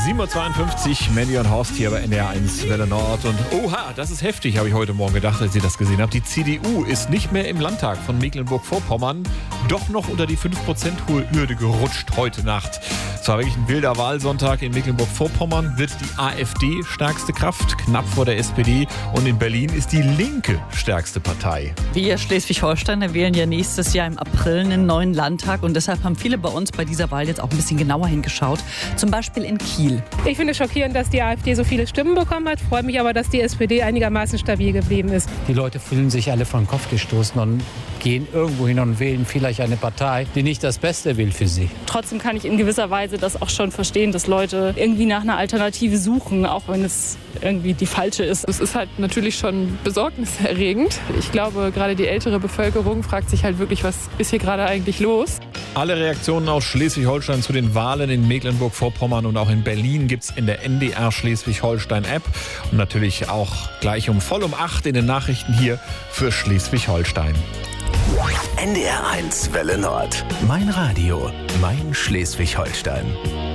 7.52 Uhr, Mandy und Horst hier bei NDR1 Welle Nord. Und oha, das ist heftig, habe ich heute Morgen gedacht, als ich das gesehen habe. Die CDU ist nicht mehr im Landtag von Mecklenburg-Vorpommern doch noch unter die 5%-Hürde gerutscht heute Nacht. Es war wirklich ein wilder Wahlsonntag. In Mecklenburg-Vorpommern wird die AfD stärkste Kraft, knapp vor der SPD. Und in Berlin ist die Linke stärkste Partei. Wir Schleswig-Holsteiner wählen ja nächstes Jahr im April einen neuen Landtag. Und deshalb haben viele bei uns bei dieser Wahl jetzt auch ein bisschen genauer hingeschaut. Zum Beispiel in Kiel. Ich finde es schockierend, dass die AfD so viele Stimmen bekommen hat. Freue mich aber, dass die SPD einigermaßen stabil geblieben ist. Die Leute fühlen sich alle vor den Kopf gestoßen und gehen irgendwo hin und wählen vielleicht eine Partei, die nicht das Beste will für sie. Trotzdem kann ich in gewisser Weise das auch schon verstehen, dass Leute irgendwie nach einer Alternative suchen, auch wenn es irgendwie die falsche ist. Es ist halt natürlich schon besorgniserregend. Ich glaube, gerade die ältere Bevölkerung fragt sich halt wirklich, was ist hier gerade eigentlich los? Alle Reaktionen aus Schleswig-Holstein zu den Wahlen in Mecklenburg-Vorpommern und auch in Berlin gibt's in der NDR Schleswig-Holstein-App. Und natürlich auch gleich voll um 8 in den Nachrichten hier für Schleswig-Holstein. NDR1 Welle Nord. Mein Radio, mein Schleswig-Holstein.